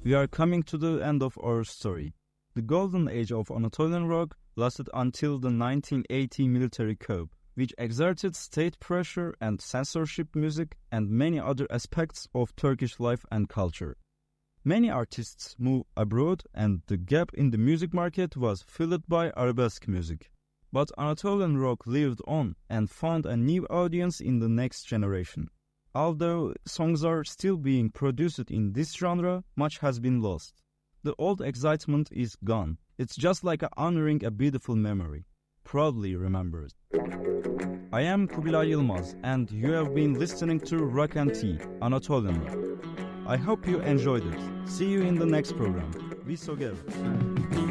We are coming to the end of our story. The golden age of Anatolian rock lasted until the 1980 military coup, which exerted state pressure and censorship music and many other aspects of Turkish life and culture. Many artists moved abroad and the gap in the music market was filled by arabesque music. But Anatolian rock lived on and found a new audience in the next generation. Although songs are still being produced in this genre, much has been lost. The old excitement is gone. It's just like honoring a beautiful memory. Proudly remembered. I am Kubilay Yılmaz and you have been listening to Rock and Tea, Anatolian Rock. I hope you enjoyed it. See you in the next program. Be so good.